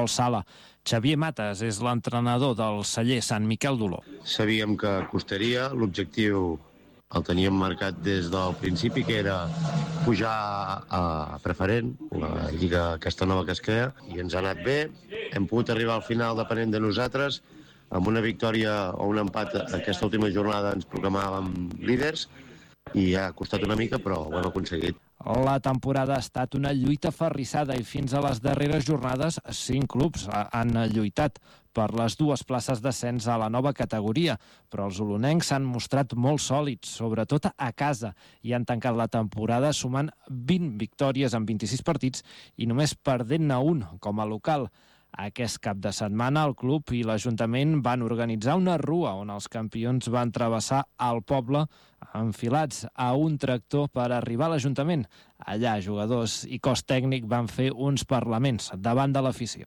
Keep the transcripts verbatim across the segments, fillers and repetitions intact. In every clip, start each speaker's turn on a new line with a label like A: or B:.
A: futbol sala. Xavier Matas és l'entrenador del celler Sant Miquel d'Oló.
B: Sabíem que costaria, l'objectiu el teníem marcat des del principi, que era pujar a preferent, la lliga aquesta nova que es crea, i ens ha anat bé. Hem pogut arribar al final depenent de nosaltres, amb una victòria o un empat aquesta última jornada ens proclamàvem líders, i ha costat una mica, però ho hem aconseguit.
A: La temporada ha estat una lluita ferrissada i fins a les darreres jornades cinc clubs han lluitat per les dues places d'ascens a la nova categoria, però els olonencs s'han mostrat molt sòlids, sobretot a casa, i han tancat la temporada sumant vint victòries en vint-i-sis partits i només perdent-ne un com a local. Aquest cap de setmana el club i l'Ajuntament van organitzar una rua on els campions van travessar el poble enfilats a un tractor per arribar a l'Ajuntament. Allà jugadors i cos tècnic van fer uns parlaments davant de l'afició.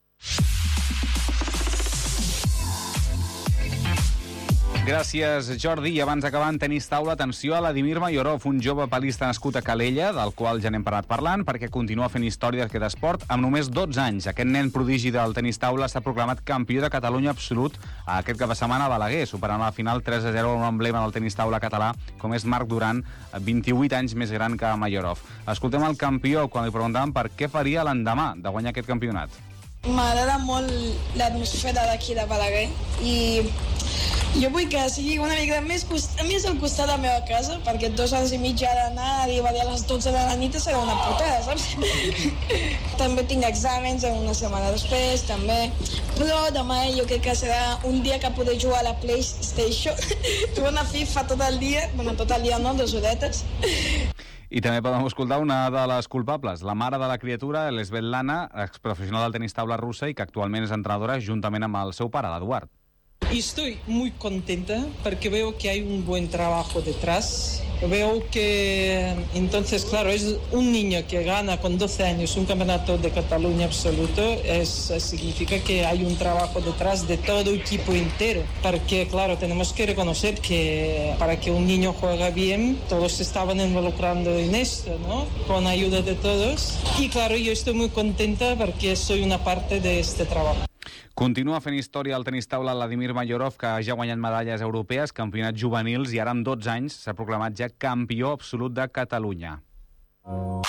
C: Gràcies, Jordi. I abans d'acabar en tenis taula, atenció a Vladimir Mayorov, un jove palista nascut a Calella, del qual ja n'hem parlat parlant, perquè continua fent història d'aquest esport amb només dotze anys. Aquest nen prodigi del tenis taula s'ha proclamat campió de Catalunya absolut aquest cap de setmana a Balaguer, superant a la final tres a zero un emblema del tenis taula català, com és Marc Duran, vint-i-vuit anys més gran que Mayorov. Escoltem el campió quan li preguntàvem per què faria l'endemà de guanyar aquest campionat.
D: M'agrada molt l'atmosfera d'aquí de Balaguer i jo vull que sigui una mica més, cost... més al costat de la meva casa, perquè dos hores i mitja d'anar a arribar a les dotze de la nit serà una putada, saps? També tinc exàmens una setmana després, també. Però demà jo crec que serà un dia que podré jugar a la PlayStation. Jugar a FIFA tot el dia, bueno, tot el dia no, dues horetes.
C: I també podem escoltar una de les culpables, la mare de la criatura, l'Svetlana, exprofessional del tenis taula russa i que actualment és entrenadora juntament amb el seu pare, l'Eduard.
E: Y estoy muy contenta porque veo que hay un buen trabajo detrás. Veo que, entonces, claro, es un niño que gana con doce años un campeonato de Cataluña absoluto, es, significa que hay un trabajo detrás de todo el equipo entero. Porque, claro, tenemos que reconocer que para que un niño juegue bien, todos se estaban involucrando en esto, ¿no? Con ayuda de todos. Y, claro, yo estoy muy contenta porque soy una parte de este trabajo.
C: Continua fent història al tenis taula Vladimir Mayorov, que ja ha guanyat medalles europees, campionats juvenils, i ara amb dotze anys s'ha proclamat ja campió absolut de Catalunya.